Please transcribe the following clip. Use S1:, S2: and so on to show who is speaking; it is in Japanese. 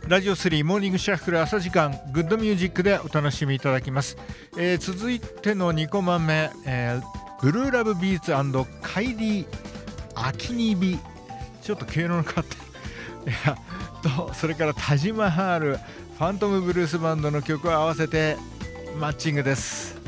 S1: ラジオ3モーニングシャッフル朝時間グッドミュージックでお楽しみいただきます。続いての2コマ目、ブルーラブビーツ&カイリー・アキニビ、ちょっと毛色の変わってと、それからタジマハールファントムブルースバンドの曲を合わせてマッチングです。